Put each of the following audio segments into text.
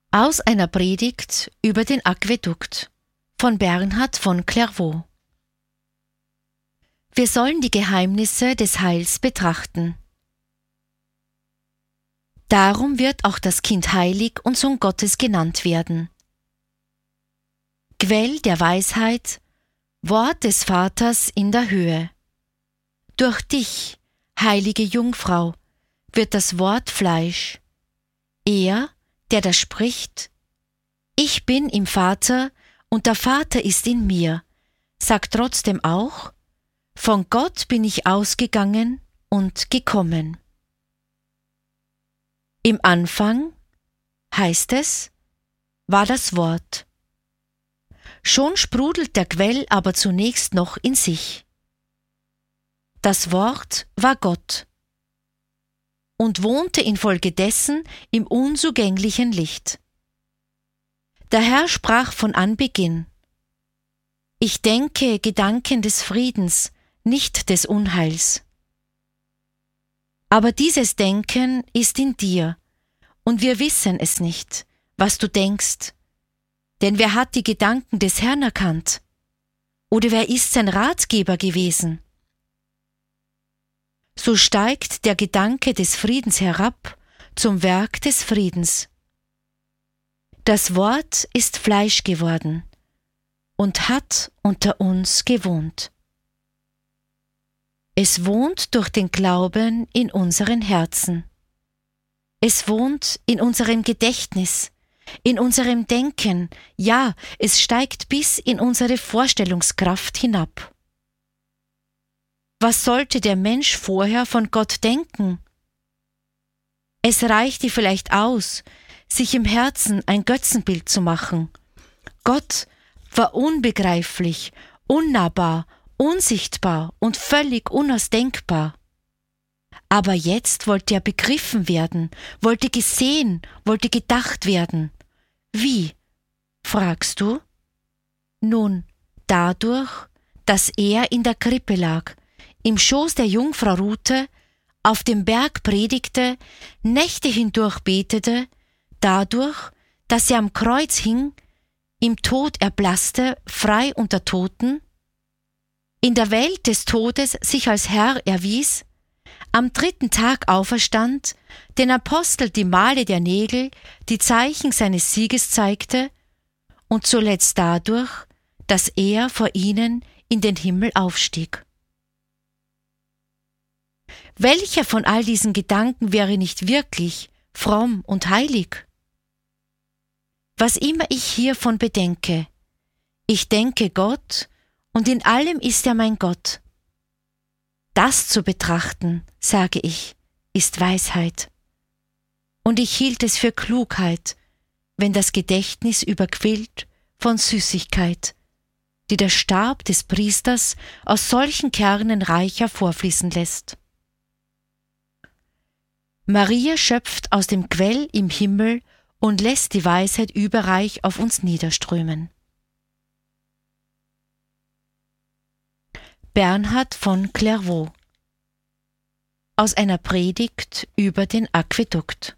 Aus einer Predigt über den Aquädukt von Bernhard von Clairvaux. Wir sollen die Geheimnisse des Heils betrachten. Darum wird auch das Kind heilig und Sohn Gottes genannt werden. Quell der Weisheit, Wort des Vaters in der Höhe. Durch dich, heilige Jungfrau, wird das Wort Fleisch. Er, der da spricht, ich bin im Vater und der Vater ist in mir, sagt trotzdem auch, von Gott bin ich ausgegangen und gekommen. Im Anfang, heißt es, war das Wort. Schon sprudelt der Quell aber zunächst noch in sich. Das Wort war Gott und wohnte infolgedessen im unzugänglichen Licht. Der Herr sprach von Anbeginn: Ich denke Gedanken des Friedens, nicht des Unheils. Aber dieses Denken ist in dir, und wir wissen es nicht, was du denkst. Denn wer hat die Gedanken des Herrn erkannt? Oder wer ist sein Ratgeber gewesen? So steigt der Gedanke des Friedens herab zum Werk des Friedens. Das Wort ist Fleisch geworden und hat unter uns gewohnt. Es wohnt durch den Glauben in unseren Herzen. Es wohnt in unserem Gedächtnis, in unserem Denken, ja, es steigt bis in unsere Vorstellungskraft hinab. Was sollte der Mensch vorher von Gott denken? Es reichte vielleicht aus, sich im Herzen ein Götzenbild zu machen. Gott war unbegreiflich, unnahbar, unsichtbar und völlig unausdenkbar. Aber jetzt wollte er begriffen werden, wollte gesehen, wollte gedacht werden. Wie, fragst du? Nun, dadurch, dass er in der Krippe lag, im Schoß der Jungfrau ruhte, auf dem Berg predigte, Nächte hindurch betete, dadurch, dass er am Kreuz hing, im Tod erblasste, frei unter Toten, in der Welt des Todes sich als Herr erwies, am 3. Tag auferstand, den Apostel die Male der Nägel, die Zeichen seines Sieges zeigte, und zuletzt dadurch, dass er vor ihnen in den Himmel aufstieg. Welcher von all diesen Gedanken wäre nicht wirklich fromm und heilig? Was immer ich hiervon bedenke, ich denke Gott, und in allem ist er mein Gott. Das zu betrachten, sage ich, ist Weisheit. Und ich hielt es für Klugheit, wenn das Gedächtnis überquillt von Süßigkeit, die der Stab des Priesters aus solchen Kernen reich hervorfließen lässt. Maria schöpft aus dem Quell im Himmel und lässt die Weisheit überreich auf uns niederströmen. Bernhard von Clairvaux aus einer Predigt über den Aquädukt.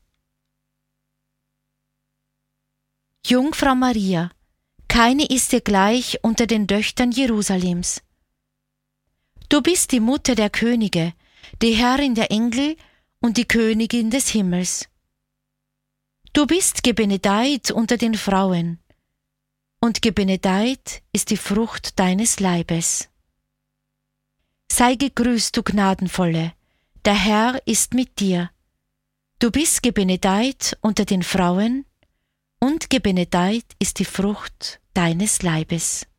Jungfrau Maria, keine ist dir gleich unter den Töchtern Jerusalems. Du bist die Mutter der Könige, die Herrin der Engel und die Königin des Himmels. Du bist gebenedeit unter den Frauen, und gebenedeit ist die Frucht deines Leibes. Sei gegrüßt, du Gnadenvolle, der Herr ist mit dir. Du bist gebenedeit unter den Frauen, und gebenedeit ist die Frucht deines Leibes.